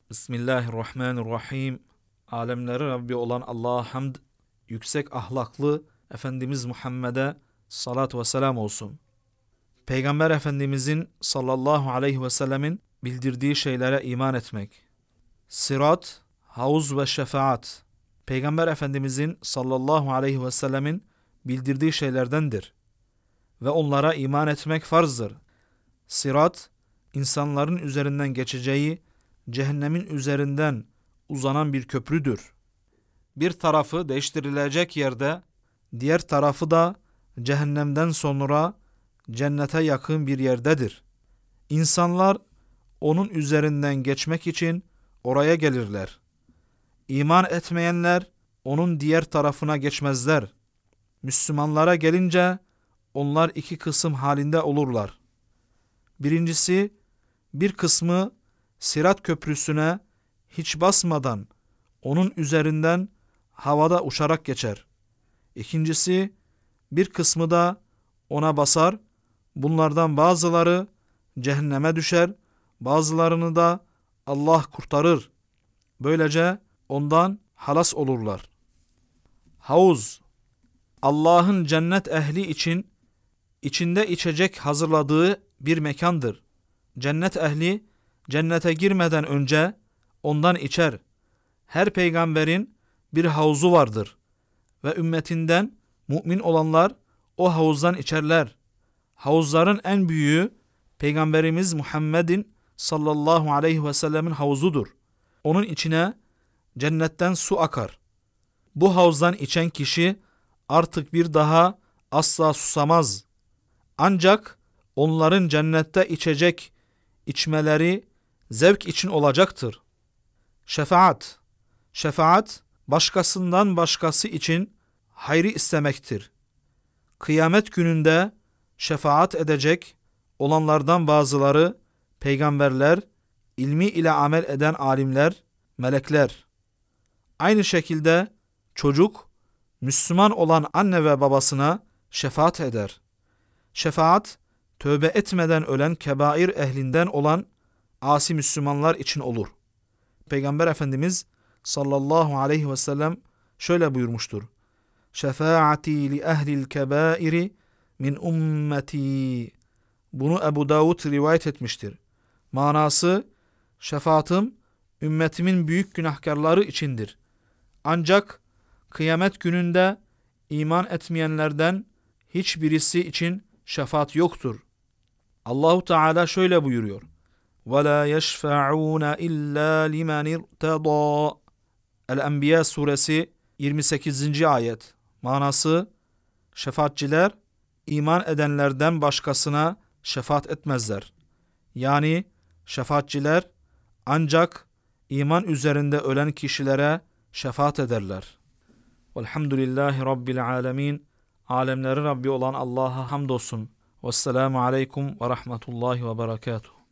Bismillahirrahmanirrahim. Alemlerin Rabbi olan Allah'a hamd, yüksek ahlaklı Efendimiz Muhammed'e salat ve selam olsun. Peygamber Efendimizin sallallahu aleyhi ve sellemin bildirdiği şeylere iman etmek. Sırat, havuz ve şefaat, Peygamber Efendimizin sallallahu aleyhi ve sellemin bildirdiği şeylerdendir. Ve onlara iman etmek farzdır. Sırat, insanların üzerinden geçeceği, cehennemin üzerinden uzanan bir köprüdür. Bir tarafı değiştirilecek yerde, diğer tarafı da cehennemden sonra cennete yakın bir yerdedir. İnsanlar onun üzerinden geçmek için oraya gelirler. İman etmeyenler onun diğer tarafına geçmezler. Müslümanlara gelince onlar iki kısım halinde olurlar. Birincisi, bir kısmı Sırat köprüsüne hiç basmadan onun üzerinden havada uçarak geçer. İkincisi, bir kısmı da ona basar, bunlardan bazıları cehenneme düşer, bazılarını da Allah kurtarır. Böylece ondan halas olurlar. Havuz, Allah'ın cennet ehli için içinde içecek hazırladığı bir mekandır. Cennet ehli cennete girmeden önce ondan içer. Her peygamberin bir havuzu vardır ve ümmetinden mümin olanlar o havuzdan içerler. Havuzların en büyüğü Peygamberimiz Muhammed'in sallallahu aleyhi ve sellemin havuzudur. Onun içine cennetten su akar. Bu havuzdan içen kişi artık bir daha asla susamaz. Ancak onların cennette içmeleri zevk için olacaktır. Şefaat, şefaat başkasından başkası için hayrı istemektir. Kıyamet gününde şefaat edecek olanlardan bazıları peygamberler, ilmi ile amel eden alimler, melekler. Aynı şekilde çocuk, Müslüman olan anne ve babasına şefaat eder. Şefaat, tövbe etmeden ölen kebair ehlinden olan asi Müslümanlar için olur. Peygamber Efendimiz sallallahu aleyhi ve sellem şöyle buyurmuştur. Şefaati li ehlil kebairi min ümmeti. Bunu Ebu Davud rivayet etmiştir. Manası, şefaatim ümmetimin büyük günahkarları içindir. Ancak kıyamet gününde iman etmeyenlerden hiçbirisi için şefaat yoktur. Allahu Teala şöyle buyuruyor. وَلَا يَشْفَعُونَ إِلَّا لِمَنِ ارْتَضَى. El-Enbiya suresi 28. ayet. Manası, şefaatçiler iman edenlerden başkasına şefaat etmezler. Yani şefaatçiler ancak iman üzerinde ölen kişilere şefaat ederler. Velhamdülillahi Rabbil alemin. Alemlerin Rabbi olan Allah'a hamdolsun. Vesselamu aleyküm ve rahmetullahi ve berekatuhu.